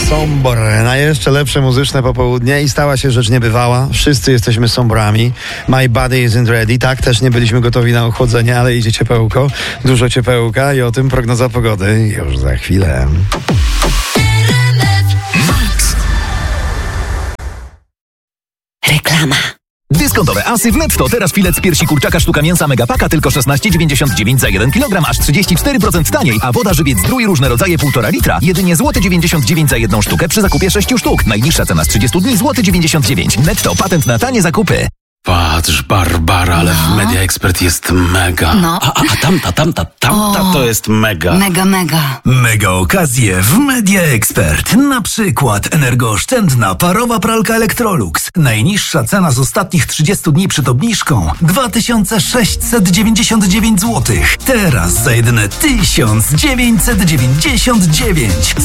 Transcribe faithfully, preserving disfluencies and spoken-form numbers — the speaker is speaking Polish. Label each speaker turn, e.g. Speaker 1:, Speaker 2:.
Speaker 1: Sombor na jeszcze lepsze muzyczne popołudnie i stała się rzecz niebywała. Wszyscy jesteśmy sombrami. My body isn't ready. Tak, też nie byliśmy gotowi na ochłodzenie, ale idzie ciepełko. Dużo ciepełka i o tym prognoza pogody już za chwilę.
Speaker 2: Reklama.
Speaker 3: Dyskontowe asy w Netto. Teraz filet z piersi kurczaka sztuka mięsa Megapaka tylko szesnaście dziewięćdziesiąt dziewięć za jeden kilogram, aż trzydzieści cztery procent taniej, a woda żywiec Zdrój różne rodzaje półtora litra jedynie złoty dziewięćdziesiąt dziewięć za jedną sztukę przy zakupie sześciu sztuk. Najniższa cena z trzydziestu dni złoty dziewięćdziesiąt dziewięć. Netto, patent na tanie zakupy.
Speaker 4: Patrz, Barbara, ale
Speaker 2: No.
Speaker 4: w Media Expert jest mega.
Speaker 2: No.
Speaker 4: A, a, a tamta, tamta, tamta
Speaker 2: O.
Speaker 4: to jest mega.
Speaker 2: Mega, mega.
Speaker 5: Mega okazje w Media Expert. Na przykład energooszczędna parowa pralka Electrolux. Najniższa cena z ostatnich trzydziestu dni przed obniżką dwa tysiące sześćset dziewięćdziesiąt dziewięć złotych. Teraz za jedyne tysiąc dziewięćset dziewięćdziesiąt dziewięć.